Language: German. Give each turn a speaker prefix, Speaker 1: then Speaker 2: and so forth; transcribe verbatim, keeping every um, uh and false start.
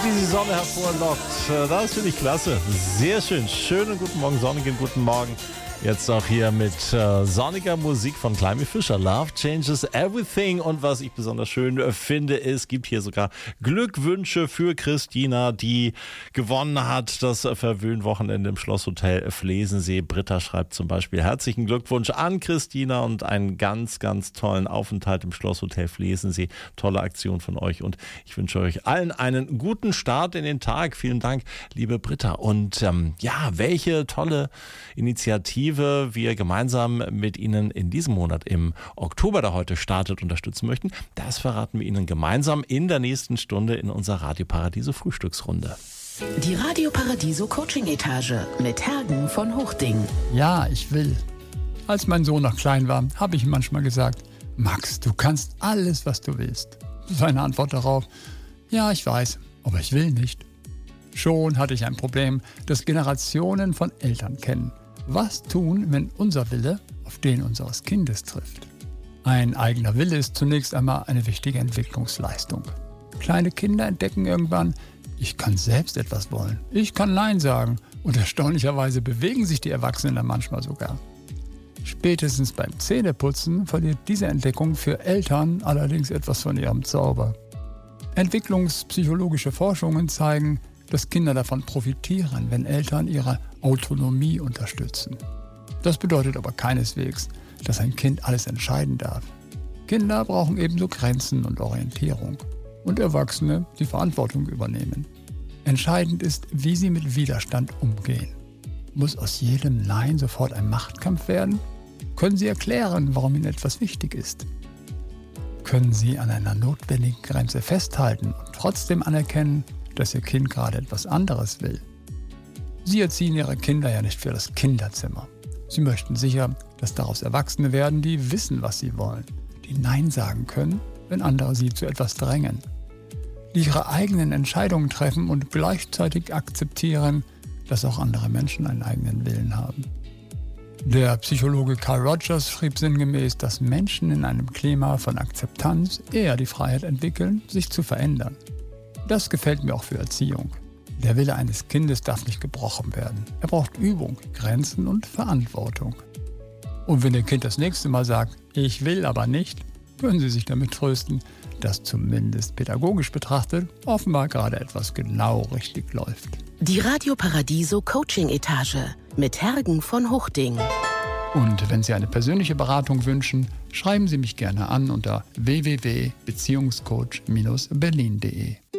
Speaker 1: die die Sonne hervorlockt. Das finde ich klasse. Sehr schön. Schönen guten Morgen, sonnigen guten Morgen. Jetzt auch hier mit äh, sonniger Musik von Climby Fisher. Love changes everything. Und was ich besonders schön äh, finde, es gibt hier sogar Glückwünsche für Christina, die gewonnen hat das äh, Verwöhnwochenende im Schlosshotel Flesensee. Britta schreibt zum Beispiel: herzlichen Glückwunsch an Christina und einen ganz, ganz tollen Aufenthalt im Schlosshotel Flesensee. Tolle Aktion von euch und ich wünsche euch allen einen guten Start in den Tag. Vielen Dank, liebe Britta. Und ähm, ja, welche tolle Initiative wir gemeinsam mit Ihnen in diesem Monat im Oktober, der heute startet, unterstützen möchten, das verraten wir Ihnen gemeinsam in der nächsten Stunde in unserer Radio Paradiso Frühstücksrunde.
Speaker 2: Die Radio Paradiso Coaching Etage mit Hergen von Hochding.
Speaker 3: Ja, ich will. Als mein Sohn noch klein war, habe ich ihm manchmal gesagt: Max, du kannst alles, was du willst. Seine Antwort darauf: ja, ich weiß, aber ich will nicht. Schon hatte ich ein Problem, das Generationen von Eltern kennen. Was tun, wenn unser Wille auf den unseres Kindes trifft? Ein eigener Wille ist zunächst einmal eine wichtige Entwicklungsleistung. Kleine Kinder entdecken irgendwann: ich kann selbst etwas wollen, ich kann Nein sagen, und erstaunlicherweise bewegen sich die Erwachsenen dann manchmal sogar. Spätestens beim Zähneputzen verliert diese Entdeckung für Eltern allerdings etwas von ihrem Zauber. Entwicklungspsychologische Forschungen zeigen, dass Kinder davon profitieren, wenn Eltern ihre Autonomie unterstützen. Das bedeutet aber keineswegs, dass ein Kind alles entscheiden darf. Kinder brauchen ebenso Grenzen und Orientierung und Erwachsene, die Verantwortung übernehmen. Entscheidend ist, wie sie mit Widerstand umgehen. Muss aus jedem Nein sofort ein Machtkampf werden? Können Sie erklären, warum Ihnen etwas wichtig ist? Können Sie an einer notwendigen Grenze festhalten und trotzdem anerkennen, dass Ihr Kind gerade etwas anderes will? Sie erziehen Ihre Kinder ja nicht für das Kinderzimmer. Sie möchten sicher, dass daraus Erwachsene werden, die wissen, was sie wollen, die Nein sagen können, wenn andere sie zu etwas drängen, die ihre eigenen Entscheidungen treffen und gleichzeitig akzeptieren, dass auch andere Menschen einen eigenen Willen haben. Der Psychologe Carl Rogers schrieb sinngemäß, dass Menschen in einem Klima von Akzeptanz eher die Freiheit entwickeln, sich zu verändern. Das gefällt mir auch für Erziehung. Der Wille eines Kindes darf nicht gebrochen werden. Er braucht Übung, Grenzen und Verantwortung. Und wenn Ihr Kind das nächste Mal sagt: ich will aber nicht, können Sie sich damit trösten, dass zumindest pädagogisch betrachtet offenbar gerade etwas genau richtig läuft.
Speaker 2: Die Radio Paradiso Coaching Etage mit Hergen von Hochding.
Speaker 3: Und wenn Sie eine persönliche Beratung wünschen, schreiben Sie mich gerne an unter w w w punkt beziehungscoach Bindestrich berlin punkt de.